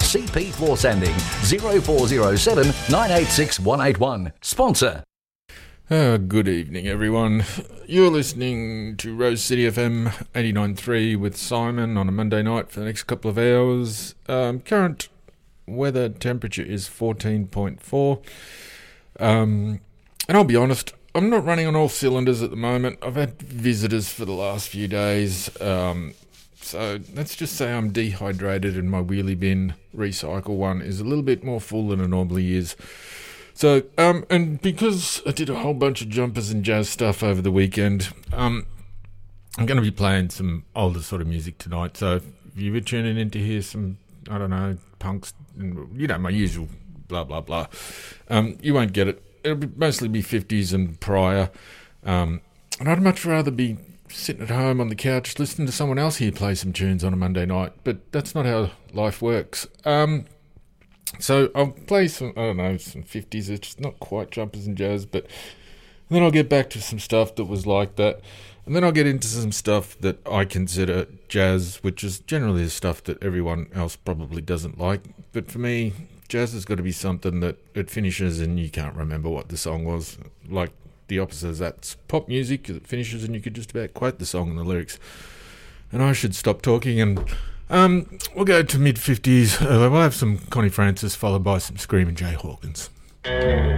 CP Floor Sanding, 0407 986 181. Sponsor. Good evening, everyone. You're listening to Rose City FM 89.3 with Simon on a Monday night for the next couple of hours. Current weather temperature is 14.4. And I'll be honest, I'm not running on all cylinders at the moment. I've had visitors for the last few days. So let's just say I'm dehydrated and my wheelie bin recycle one is a little bit more full than it normally is. So, and because I did a whole bunch of jumpers and jazz stuff over the weekend, I'm going to be playing some older sort of music tonight. So if you were tuning in to hear some, I don't know, punks, you know, my usual blah, blah, blah, you won't get it. It'll mostly be 50s and prior. And I'd much rather be sitting at home on the couch listening to someone else here play some tunes on a Monday night. But that's not how life works. So I'll play some, I don't know, some 50s. It's not quite jumpers and jazz, but then I'll get back to some stuff that was like that. And then I'll get into some stuff that I consider jazz, which is generally the stuff that everyone else probably doesn't like. But for me, jazz has got to be something that it finishes and you can't remember what the song was. Like the opposite of that's pop music, it finishes and you could just about quote the song and the lyrics. And I should stop talking and we'll go to mid-50s. We'll have some Connie Francis followed by some Screaming Jay Hawkins.